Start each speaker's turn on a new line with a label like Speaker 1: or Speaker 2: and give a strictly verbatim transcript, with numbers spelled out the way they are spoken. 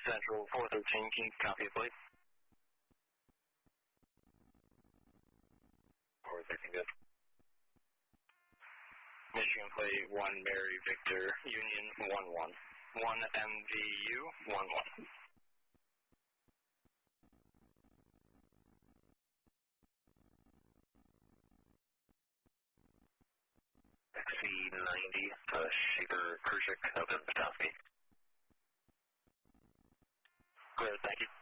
Speaker 1: Central four thirteen, can you copy a plate?
Speaker 2: four thirteen, good.
Speaker 1: Michigan plate one Mary Victor Union one one. one M V U one one.
Speaker 2: X C ninety, uh, Shaker Kershik, Evan Patowski.
Speaker 1: Great, thank you.